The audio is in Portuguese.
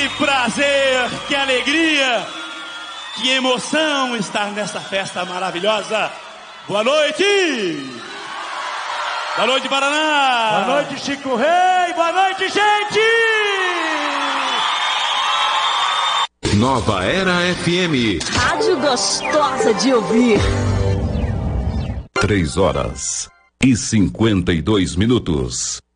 Que prazer, que alegria, que emoção estar nessa festa maravilhosa. Boa noite! Boa noite, Paraná! Boa noite, Chico Rei! Boa noite, gente! Nova Era FM. Rádio gostosa de ouvir. 3 horas e 52 minutos.